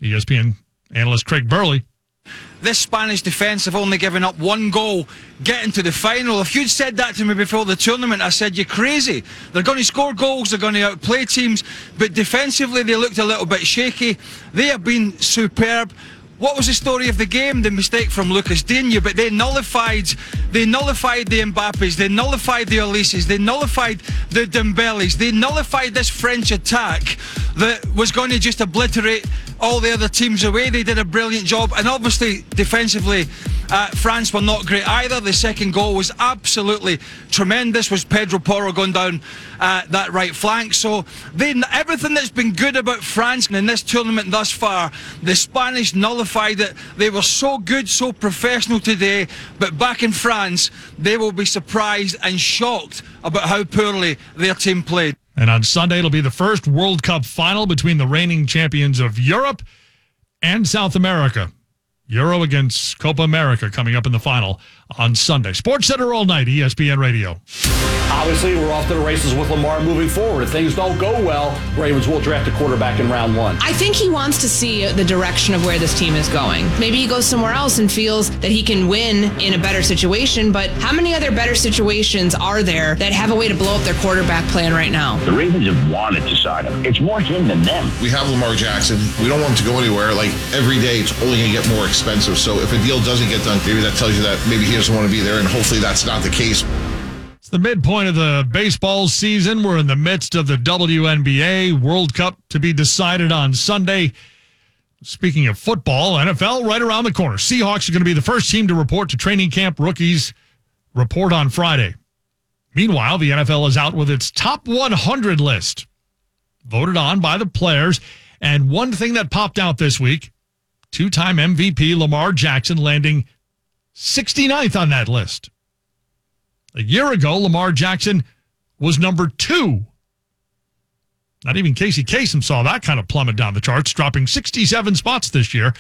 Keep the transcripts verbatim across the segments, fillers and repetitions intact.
E S P N analyst Craig Burley. This Spanish defence have only given up one goal getting to the final. If you'd said that to me before the tournament, I said, you're crazy. They're going to score goals, they're going to outplay teams, but defensively they looked a little bit shaky. They have been superb. What was the story of the game? The mistake from Lucas Digne, but they nullified they nullified the Mbappes, they nullified the Elises, they nullified the Dembeles, they nullified this French attack that was going to just obliterate all the other teams away. They did a brilliant job, and obviously defensively uh, France were not great either. The second goal was absolutely tremendous, was Pedro Porro going down uh, that right flank. So they, everything that's been good about France in this tournament thus far, the Spanish nullified it. They were so good, so professional today, but back in France they will be surprised and shocked about how poorly their team played. And on Sunday, it'll be the first World Cup final between the reigning champions of Europe and South America. Euro against Copa America coming up in the final on Sunday. Sports Center all night, E S P N Radio. Obviously, we're off to the races with Lamar moving forward. If things don't go well, Ravens will draft a quarterback in round one. I think he wants to see the direction of where this team is going. Maybe he goes somewhere else and feels that he can win in a better situation, but how many other better situations are there that have a way to blow up their quarterback plan right now? The Ravens have wanted to sign him. It's more him than them. We have Lamar Jackson. We don't want him to go anywhere. Like, every day it's only going to get more expensive. So if a deal doesn't get done, maybe that tells you that maybe he doesn't want to be there, and hopefully that's not the case. It's the midpoint of the baseball season. We're in the midst of the W N B A World Cup to be decided on Sunday. Speaking of football, N F L right around the corner. Seahawks are going to be the first team to report to training camp. Rookies report on Friday. Meanwhile, the N F L is out with its top one hundred list, voted on by the players. And one thing that popped out this week, two-time M V P Lamar Jackson landing sixty-ninth on that list. A year ago, Lamar Jackson was number two. Not even Casey Kasem saw that kind of plummet down the charts, dropping sixty-seven spots this year.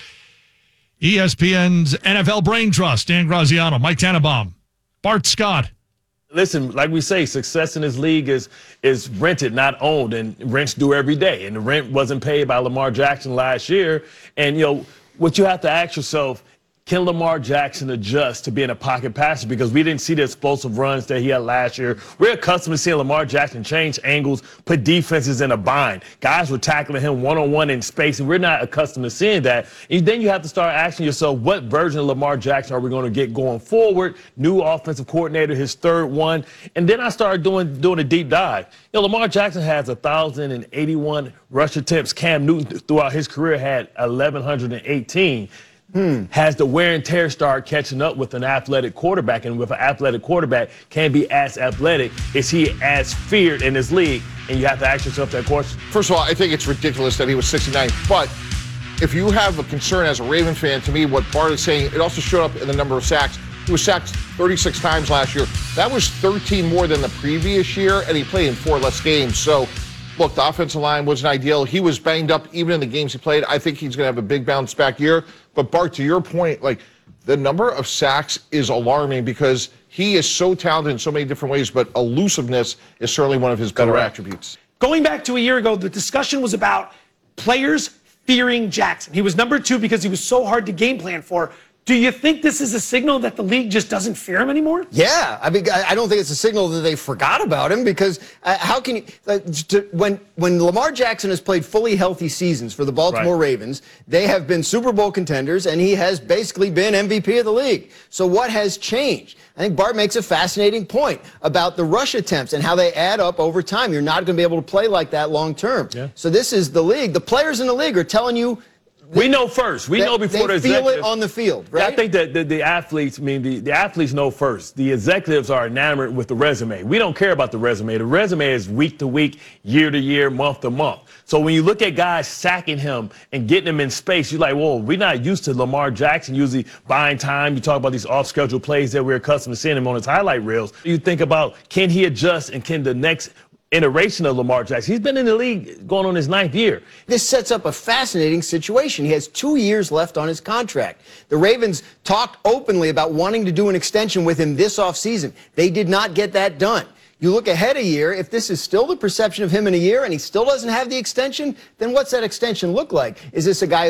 E S P N's N F L Brain Trust, Dan Graziano, Mike Tannenbaum, Bart Scott. Listen, like we say, success in this league is is rented, not owned, and rents due every day. And the rent wasn't paid by Lamar Jackson last year. And, you know, what you have to ask yourself, can Lamar Jackson adjust to being a pocket passer? Because we didn't see the explosive runs that he had last year. We're accustomed to seeing Lamar Jackson change angles, put defenses in a bind. Guys were tackling him one-on-one in space, and we're not accustomed to seeing that. And then you have to start asking yourself, what version of Lamar Jackson are we going to get going forward? New offensive coordinator, his third one. And then I started doing, doing a deep dive. You know, Lamar Jackson has one thousand eighty-one rush attempts. Cam Newton, throughout his career, had eleven eighteen. Hmm. Has the wear and tear start catching up with an athletic quarterback? And with an athletic quarterback, can be as athletic, is he as feared in this league? And you have to ask yourself that question. First of all, I think it's ridiculous that he was sixty-ninth. But if you have a concern as a Raven fan, to me, what Bart is saying, it also showed up in the number of sacks. He was sacked thirty-six times last year. That was thirteen more than the previous year, and he played in four less games. So, look, the offensive line wasn't ideal. He was banged up even in the games he played. I think he's going to have a big bounce back year. But, Bart, to your point, like, the number of sacks is alarming because he is so talented in so many different ways, but elusiveness is certainly one of his better Correct. attributes. Going back to a year ago, the discussion was about players fearing Jackson. He was number two because he was so hard to game plan for. Do you think this is a signal that the league just doesn't fear him anymore? Yeah, I mean, I don't think it's a signal that they forgot about him because uh, how can you like, to, when when Lamar Jackson has played fully healthy seasons for the Baltimore right. Ravens, they have been Super Bowl contenders, and he has basically been M V P of the league. So what has changed? I think Bart makes a fascinating point about the rush attempts and how they add up over time. You're not going to be able to play like that long term. Yeah. So this is the league. The players in the league are telling you. We know first. We they, know before they the feel executives. it on the field, right? Yeah, I think that the, the athletes, I mean, the, the athletes know first. The executives are enamored with the resume. We don't care about the resume. The resume is week to week, year to year, month to month. So when you look at guys sacking him and getting him in space, you're like, whoa, we're not used to Lamar Jackson usually buying time. You talk about these off-schedule plays that we're accustomed to seeing him on his highlight reels. You think about, can he adjust and can the next iteration of Lamar Jackson. He's been in the league going on his ninth year. This sets up a fascinating situation. He has two years left on his contract. The Ravens talked openly about wanting to do an extension with him this offseason. They did not get that done. You look ahead a year, if this is still the perception of him in a year and he still doesn't have the extension, then what's that extension look like? Is this a guy